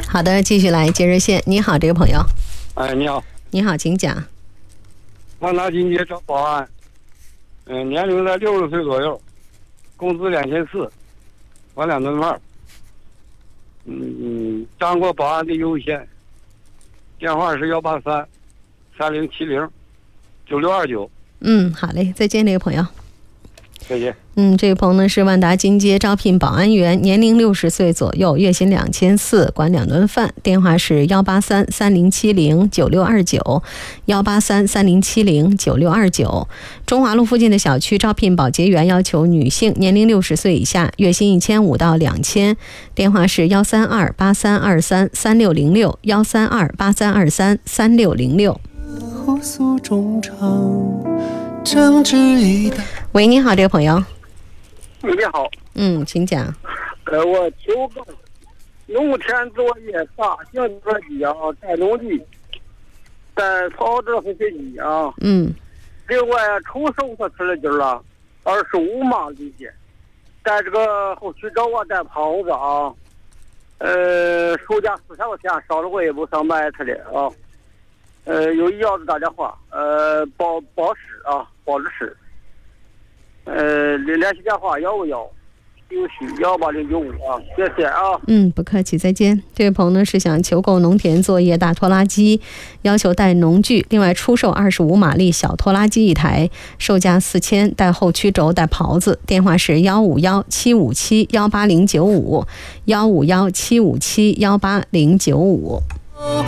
好的，继续来接热线。你好，这个朋友。 哎，你好。 你好，请讲。 万达金街找保安，年龄在60岁左右，工资2400，管2顿饭。当过保安的优先。电话是183-3070-9629。 好嘞，再见，这个朋友。 再见。 这位朋友呢是万达金街招聘保安员，年龄60岁左右，月薪2400，管2顿饭。电话是183-3070-9629，183-3070-9629。中华路附近的小区招聘保洁员，要求女性，年龄60岁以下，月薪1500到2000。电话是132-8323-3606，132-8323-3606。喂，你好，这个朋友。 你好。 请讲。 我求个农田作业大型车机带农机，带草子和飞机另外出售它出来劲了，25码这些，带这个后驱轴带棚子售价4000块钱，少了我也不想卖它的有意要的打电话，保值室，联系电话151-18095谢谢不客气，再见。这位朋友呢是想求购农田作业大拖拉机，要求带农具，另外出售25马力小拖拉机1台，售价4000，带后驱轴带刨子。电话是151-757-18095，151-757-18095。